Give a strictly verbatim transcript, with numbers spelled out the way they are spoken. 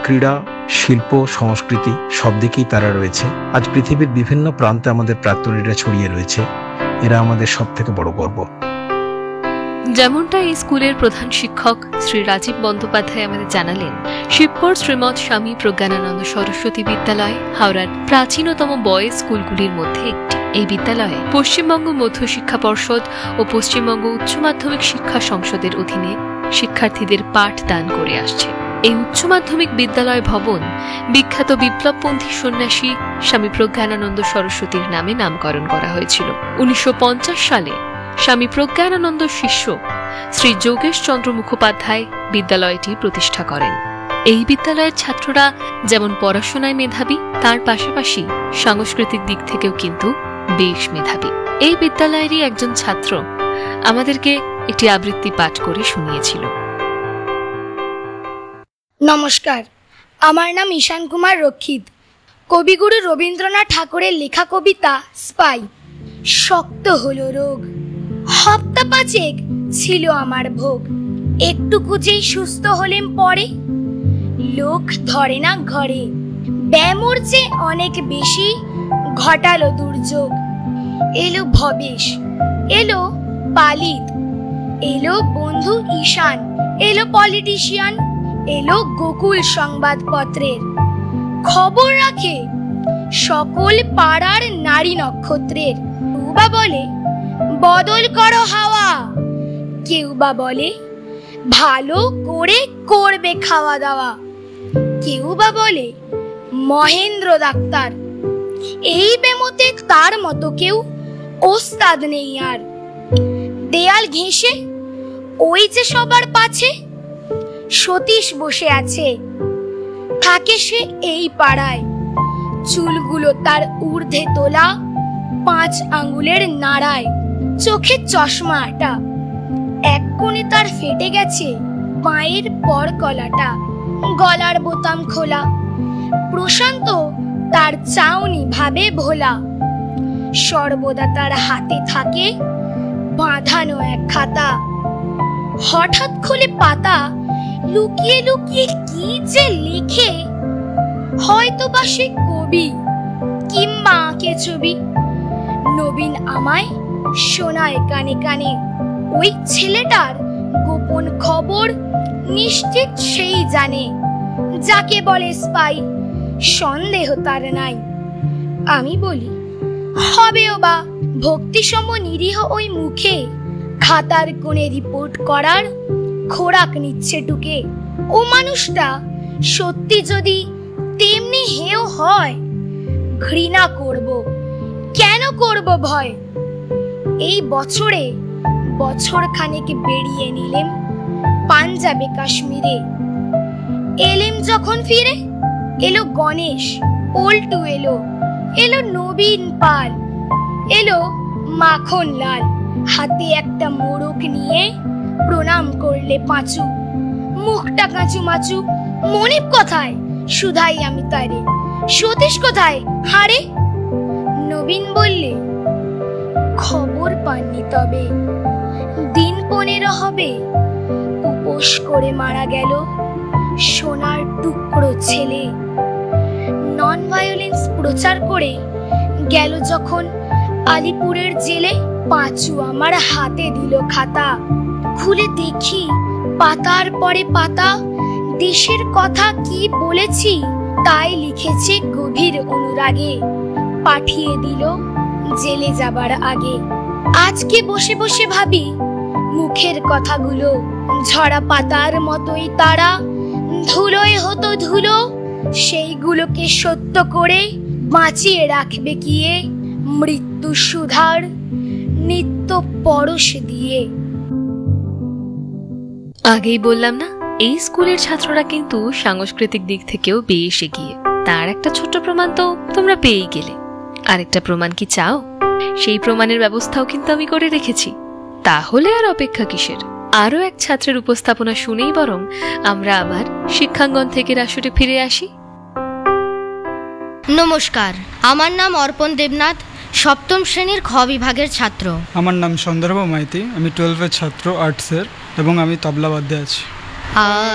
ক্রীড়া, শিল্প, সংস্কৃতি সব দিকেই তারা রয়েছে। আজ পৃথিবীর বিভিন্ন প্রান্তে আমাদের প্রাক্তনীরা ছড়িয়ে রয়েছে। এরা আমাদের সব থেকে বড় গর্ব। যেমনটা এই স্কুলের প্রধান শিক্ষক শ্রী রাজীব বন্দ্যোপাধ্যায় আমাদের জানালেন, শিবপুর শ্রীমৎ স্বামী প্রজ্ঞানানন্দ সরস্বতী বিদ্যালয় হাওড়ার প্রাচীনতম বয়েজ স্কুলগুলির মধ্যে একটি। এই বিদ্যালয়ে পশ্চিমবঙ্গ মধ্য শিক্ষা পর্ষদ ও পশ্চিমবঙ্গ উচ্চ মাধ্যমিক শিক্ষা সংসদের অধীনে শিক্ষার্থীদের পাঠদান করে আসছে। এই উচ্চ মাধ্যমিক বিদ্যালয় ভবন বিখ্যাত বিপ্লবপন্থী সন্ন্যাসী স্বামী প্রজ্ঞানানন্দ সরস্বতীর নামে নামকরণ করা হয়েছিল। উনিশশো পঞ্চাশ সালে স্বামী প্রজ্ঞানানন্দ শিষ্য শ্রী যোগেশ চন্দ্র মুখোপাধ্যায় বিদ্যালয়টি প্রতিষ্ঠা করেন। এই বিদ্যালয়ের ছাত্ররা যেমন পড়াশোনায় মেধাবী, তার পাশাপাশি সাংস্কৃতিক দিক থেকেও কিন্তু বেশ মেধাবী। এই বিদ্যালয়েরই একজন ছাত্র আমাদেরকে একটি আবৃত্তি পাঠ করে শুনিয়েছিল। নমস্কার, আমার নাম ঈশান কুমার রক্ষিত। কবিগুরু রবীন্দ্রনাথ ঠাকুরের লেখা কবিতা স্পাই। শক্ত হলো রোগ, হপ্তা পাঁচেক ছিল আমার ভোগ, একটু কুচেই সুস্থ হলেম পরে, লোক ধরে না ঘরে, ব্যামোর চেয়ে অনেক বেশি ঘটালো দুর্যোগ। এলো ভবেশ, এলো পালিত, এলো বন্ধু ঈশান, এলো পলিটিশিয়ান, এলো গোকুল সংবাদপত্রের, খবর রাখে সকল পাড়ার নারী নক্ষত্রের। কেউ বা বলে বদল করো হাওয়া, কেউ বা বলে ভালো করে করবে খাওয়া দাওয়া, কেউ বা বলে মহেন্দ্র ডাক্তার। এই বেমতে তার মতো কেউ ওস্তাদ নেই আর। দেয়াল ঘেঁষে ওই যে সবার পাছে সতীশ বসে আছে, থাকে সে এই পাড়ায়, চুলগুলো তার ঊর্ধ্বে তোলা, পাঁচ আঙ্গুলের নাড়ায়, চোখে চশমাটা, এক কোণে তার ফেটে গেছে পায়ের পর কলাটা, গলার বোতাম খোলা, প্রশান্ত তার চাউনি ভাবে ভোলা, সর্বদা তার হাতে থাকে বাঁধানো এক খাতা। হঠাৎ খুলে পাতা, লুকিয়ে লুকিয়ে কি যে লিখে, হয়তো বা সে কবি কিংবা আঁকে ছবি। নবীন আমায় শোনায় কানে কানে, ওই ছেলেটার গোপন খবর নিশ্চিত সেই জানে, যাকে বলে স্পাই সন্দেহ তার নাই। আমি বলি হবেও বা ভক্তিসম নিরীহ ওই মুখে, খাতার কোণে রিপোর্ট করার খোরাক নিচ্ছে টুকে। ও মানুষটা সত্যি যদি তেমনি হেয় হয়, ঘৃণা করব, কেন করব ভয়। এই বছরে বছর খানেক বেরিয়ে নিলেম পাঞ্জাবে কাশ্মীরে, এলেম যখন ফিরে, এলো গণেশ, পল্টু এলো, এলো নবীন পাল, এলো মাখন লাল, হাতে একটা মোড়ক নিয়ে প্রণাম করলে পাঁচু, মুখটা কাঁচু মাচু। মনিব কোথায়, শুধাই আমি তারে, সতীশ কোথায়, হারে। নবীন বললে খবর পাননি তবে, দিন পনেরো হবে উপোস করে মারা গেল সোনার টুকরো ছেলে। নন ভায়োলেন্স প্রচার করে গেল যখন আলিপুরের জেলে, পাঁচু আমার হাতে দিল খাতা। খুলে দেখি পাতার পরে পাতা, দেশের কথা কি বলেছি তাই লিখেছে গভীর অনুরাগে, পাঠিয়ে দিল জেলে যাবার আগে। আজকে বসে বসে ভাবি মুখের কথাগুলো, ঝরা পাতার মতোই তারা, ধুলোয় হতো ধুলো, সেইগুলোকে সত্য করে বাঁচিয়ে রাখবে গিয়ে মৃত্যু সুধার নিত্য পরশ দিয়ে। আগেই বললাম না, এই স্কুলের ছাত্ররা কিন্তু সাংস্কৃতিক দিক থেকেও বেশ এগিয়ে। তার একটা ছোট্ট প্রমাণ তো তোমরা পেয়েই গেলে। আরেকটা প্রমাণ কি চাও? সেই প্রমাণের ব্যবস্থাও কিন্তু আমি করে রেখেছি। তাহলে আর অপেক্ষা কিসের? আরো এক ছাত্রের উপস্থাপনা শুনেই বরং আমরা আবার শিক্ষাঙ্গন থেকে আসরে ফিরে আসি। নমস্কার, আমার নাম অর্পণ দেবনাথ, সপ্তম শ্রেণীর খ বিভাগের ছাত্র। আমার নাম সন্দর্ভ মাইতি, আমি টুয়েলভের ছাত্র আর্টসের, এবং আমি তবলাবাদ্যে আছি।